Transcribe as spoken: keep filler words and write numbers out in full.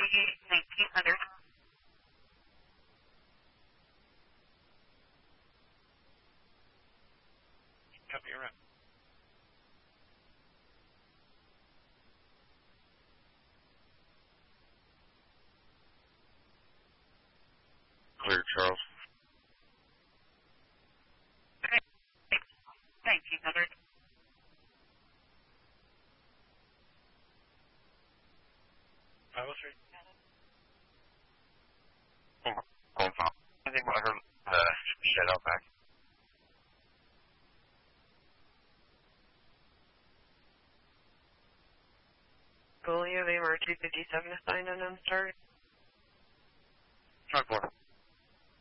nineteen hundred. Copy, you're right. Clear, Charles. nineteen hundred. five oh three. Going fine. I think I heard uh, shut out back. Goalie of A M R two fifty-seven assigned unknown start. Truck four.